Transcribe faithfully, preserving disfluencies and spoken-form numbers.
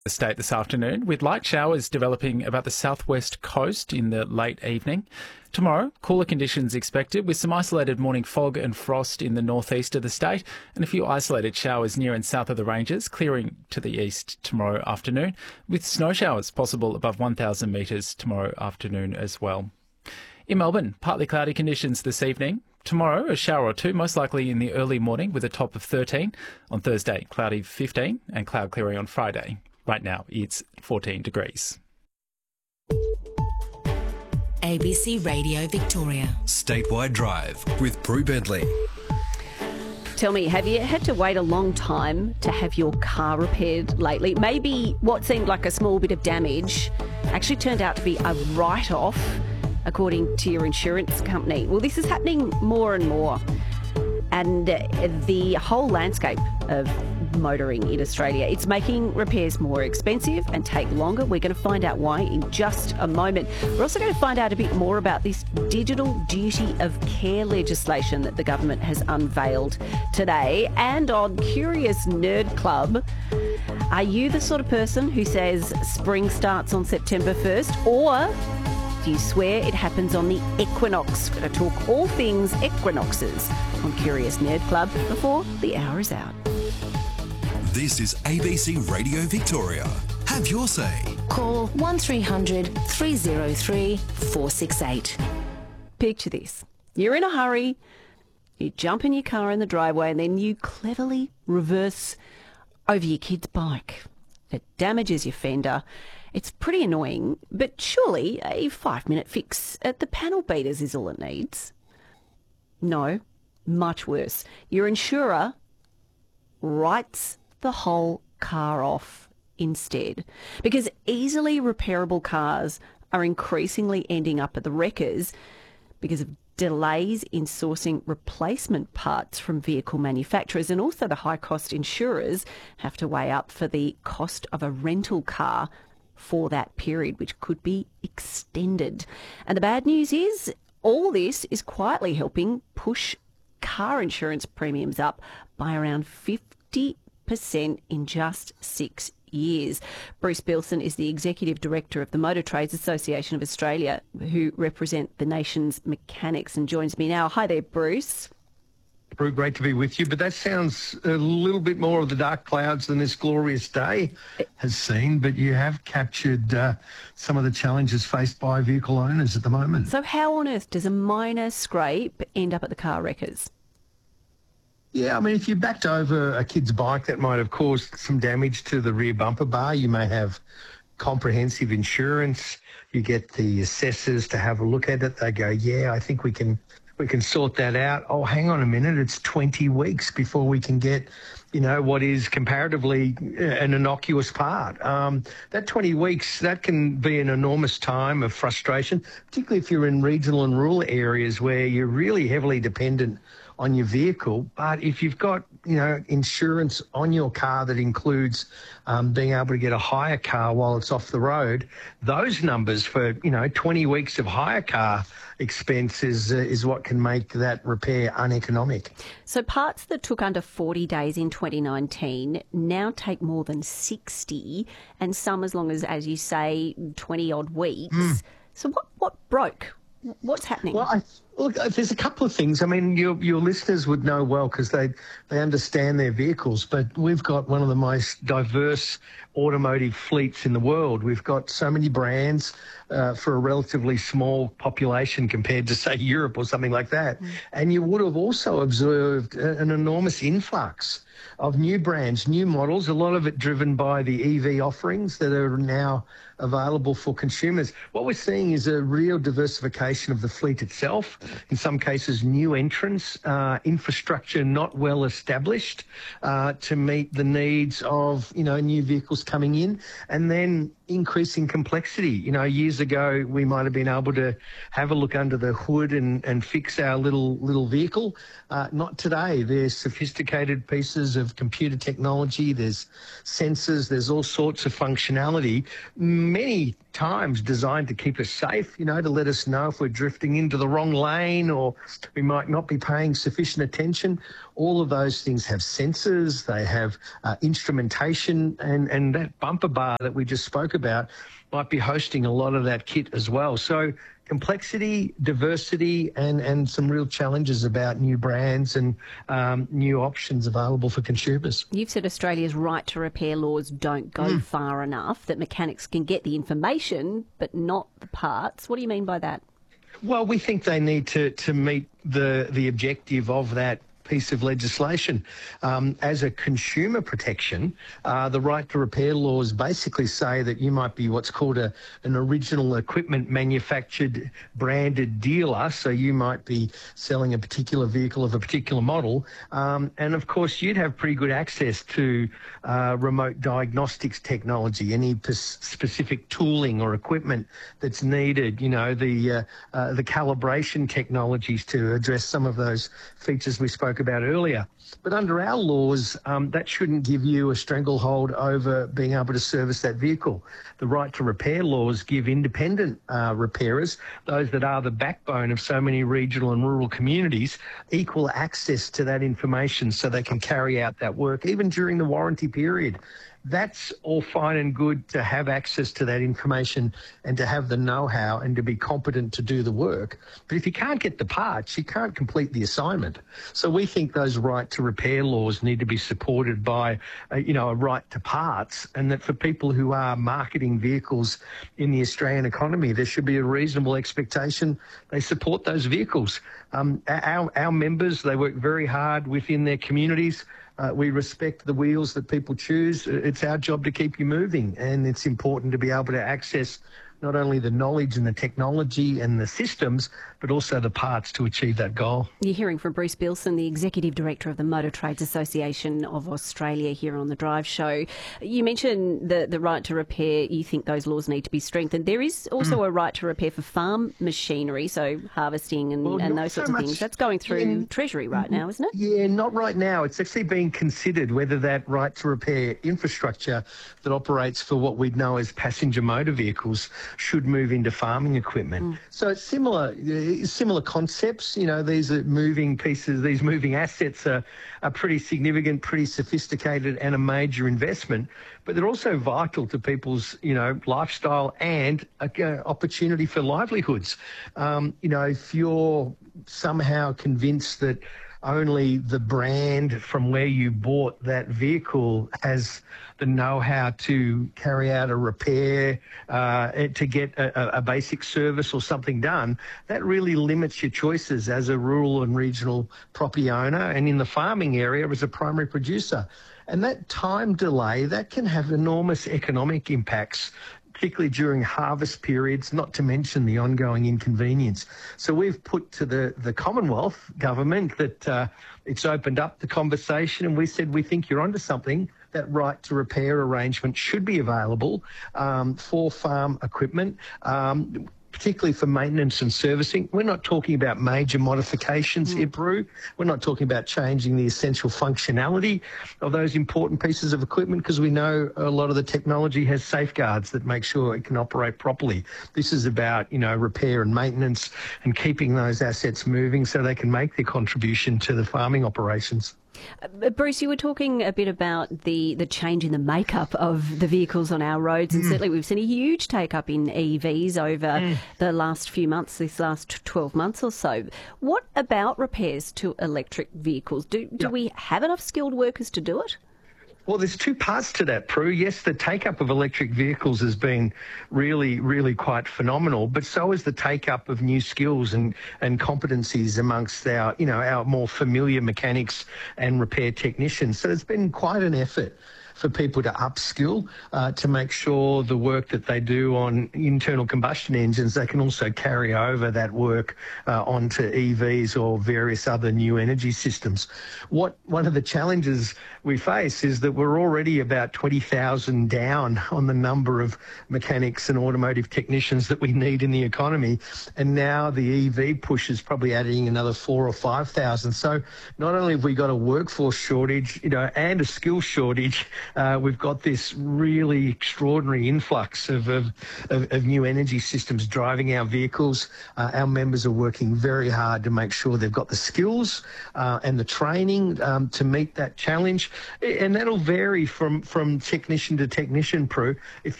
The state this afternoon, with light showers developing about the southwest coast in the late evening. Tomorrow, cooler conditions expected with some isolated morning fog and frost in the northeast of the state and a few isolated showers near and south of the ranges, clearing to the east tomorrow afternoon, with snow showers possible above one thousand metres tomorrow afternoon as well. In Melbourne, partly cloudy conditions this evening. Tomorrow, a shower or two, most likely in the early morning with a top of thirteen. On Thursday, cloudy fifteen and cloud clearing on Friday. Right now, it's fourteen degrees. A B C Radio Victoria. Statewide Drive with Prue Bentley. Tell me, have you had to wait a long time to have your car repaired lately? Maybe what seemed like a small bit of damage actually turned out to be a write-off, according to your insurance company. Well, this is happening more and more. And the whole landscape of motoring in Australia, it's making repairs more expensive and take longer. We're going to find out why in just a moment. We're also going to find out a bit more about this digital duty of care legislation that the government has unveiled today. And on Curious Nerd Club, are you the sort of person who says spring starts on September first, or do you swear it happens on the equinox? We're going to talk all things equinoxes on Curious Nerd Club before the hour is out. This is A B C Radio Victoria. Have your say. Call one three hundred three oh three four six eight. Picture this. You're in a hurry, you jump in your car in the driveway and then you cleverly reverse over your kid's bike. It damages your fender. It's pretty annoying, but surely a five-minute fix at the panel beaters is all it needs. No, much worse. Your insurer writes the whole car off instead, because easily repairable cars are increasingly ending up at the wreckers because of delays in sourcing replacement parts from vehicle manufacturers, and also the high-cost insurers have to weigh up for the cost of a rental car for that period, which could be extended. And the bad news is all this is quietly helping push car insurance premiums up by around fifty percent in just six years. Bruce Bilson is the Executive Director of the Motor Trades Association of Australia, who represent the nation's mechanics, and joins me now. Hi there, Bruce. Prue, great to be with you, but that sounds a little bit more of the dark clouds than this glorious day has seen, but you have captured uh, some of the challenges faced by vehicle owners at the moment. So how on earth does a minor scrape end up at the car wreckers? Yeah, I mean, if you backed over a kid's bike, that might have caused some damage to the rear bumper bar. You may have comprehensive insurance. You get the assessors to have a look at it. They go, yeah, I think we can we can sort that out. Oh, hang on a minute, it's twenty weeks before we can get, you know, what is comparatively an innocuous part. Um, that twenty weeks, that can be an enormous time of frustration, particularly if you're in regional and rural areas where you're really heavily dependent on your vehicle. But if you've got, you know, insurance on your car that includes um, being able to get a hire car while it's off the road, those numbers for, you know, twenty weeks of hire car expense is, uh, is what can make that repair uneconomic. So parts that took under forty days in twenty nineteen now take more than sixty, and some as long as, as you say, twenty odd weeks. Mm. So what, what broke? What's happening? Well, I, look, there's a couple of things. I mean, your your listeners would know well because they, they understand their vehicles, but we've got one of the most diverse automotive fleets in the world. We've got so many brands uh, for a relatively small population compared to, say, Europe or something like that. Mm. And you would have also observed an enormous influx of new brands, new models, a lot of it driven by the E V offerings that are now available for consumers. What we're seeing is a real diversification of the fleet itself. In some cases, new entrants, uh, infrastructure not well established uh, to meet the needs of, you know, new vehicles coming in, and then increasing complexity. You know, years ago, we might have been able to have a look under the hood and, and fix our little little vehicle. Uh, not today. There's sophisticated pieces of computer technology, there's sensors, there's all sorts of functionality, many times designed to keep us safe, you know, to let us know if we're drifting into the wrong lane. lane, or we might not be paying sufficient attention. All of those things have sensors, they have uh, instrumentation, and, and that bumper bar that we just spoke about might be hosting a lot of that kit as well. So complexity, diversity, and, and some real challenges about new brands and um, new options available for consumers. You've said Australia's right to repair laws don't go mm. far enough, that mechanics can get the information but not the parts. What do you mean by that? Well, we think they need to, to meet the, the objective of that piece of legislation. Um, as a consumer protection, uh, the right to repair laws basically say that you might be what's called a, an original equipment manufactured branded dealer, so you might be selling a particular vehicle of a particular model, um, and of course you'd have pretty good access to uh, remote diagnostics technology, any p- specific tooling or equipment that's needed, you know, the, uh, uh, the calibration technologies to address some of those features we spoke about earlier. But under our laws, um, that shouldn't give you a stranglehold over being able to service that vehicle. The right to repair laws give independent uh, repairers, those that are the backbone of so many regional and rural communities, equal access to that information so they can carry out that work, even during the warranty period. That's all fine and good to have access to that information and to have the know-how and to be competent to do the work. But if you can't get the parts, you can't complete the assignment. So we think those right to repair laws need to be supported by, uh, you know, a right to parts, and that for people who are marketing vehicles in the Australian economy, there should be a reasonable expectation they support those vehicles. Um, our, our members, they work very hard within their communities. Uh, we respect the wheels that people choose. It's our job to keep you moving, and it's important to be able to access not only the knowledge and the technology and the systems, but also the parts to achieve that goal. You're hearing from Bruce Bilson, the Executive Director of the Motor Trades Association of Australia, here on The Drive Show. You mentioned the, the right to repair. You think those laws need to be strengthened. There is also mm. a right to repair for farm machinery, so harvesting and, well, and those so sorts of much, things. That's going through yeah, Treasury right now, isn't it? Yeah, not right now. It's actually being considered whether that right to repair infrastructure that operates for what we'd know as passenger motor vehicles should move into farming equipment. Mm. So it's similar, similar concepts. You know, these are moving pieces, these moving assets are, are pretty significant, pretty sophisticated, and a major investment. But they're also vital to people's, you know, lifestyle and uh, opportunity for livelihoods. Um, you know, if you're somehow convinced that only the brand from where you bought that vehicle has the know-how to carry out a repair, uh, to get a, a basic service or something done, that really limits your choices as a rural and regional property owner, and in the farming area as a primary producer. And that time delay, that can have enormous economic impacts, particularly during harvest periods, not to mention the ongoing inconvenience. So we've put to the, the Commonwealth government that uh, it's opened up the conversation, and we said we think you're onto something. That right to repair arrangement should be available um, for farm equipment, um, particularly for maintenance and servicing. We're not talking about major modifications here, Brew. We're not talking about changing the essential functionality of those important pieces of equipment, because we know a lot of the technology has safeguards that make sure it can operate properly. This is about, you know, repair and maintenance and keeping those assets moving so they can make their contribution to the farming operations. Uh, Bruce, you were talking a bit about the, the change in the makeup of the vehicles on our roads, and mm. certainly we've seen a huge take-up in E Vs over mm. the last few months, this last twelve months or so. What about repairs to electric vehicles? Do, do yep. we have enough skilled workers to do it? Well, there's two parts to that, Prue. Yes, the take-up of electric vehicles has been really, really quite phenomenal, but so is the take-up of new skills and, and competencies amongst our, you know, our more familiar mechanics and repair technicians. So it's been quite an effort for people to upskill, uh, to make sure the work that they do on internal combustion engines, they can also carry over that work uh, onto E Vs or various other new energy systems. What one of the challenges we face is that we're already about twenty thousand down on the number of mechanics and automotive technicians that we need in the economy, and now the E V push is probably adding another four or five thousand. So not only have we got a workforce shortage, you know, and a skill shortage, uh, we've got this really extraordinary influx of, of, of, of new energy systems driving our vehicles. Uh, our members are working very hard to make sure they've got the skills uh, and the training um, to meet that challenge. And that'll vary from, from technician to technician, Prue. If